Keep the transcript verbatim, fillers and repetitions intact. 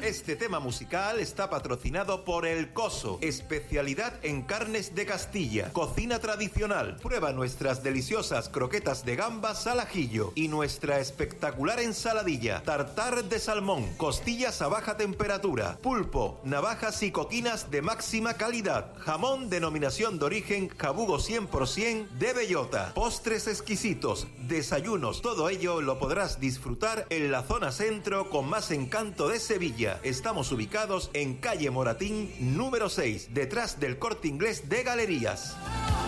Este tema musical está patrocinado por El Coso, especialidad en carnes de Castilla, cocina tradicional. Prueba nuestras deliciosas croquetas de gambas al ajillo y nuestra espectacular ensaladilla, tartar de salmón, costillas a baja temperatura, pulpo, navajas y coquinas de máxima calidad, jamón denominación de origen jabugo cien por ciento de bellota, postres exquisitos, desayunos, todo ello lo podrás disfrutar en la zona centro con más encanto de Sevilla. Estamos ubicados en calle Moratín número seis, detrás del Corte Inglés de Galerías.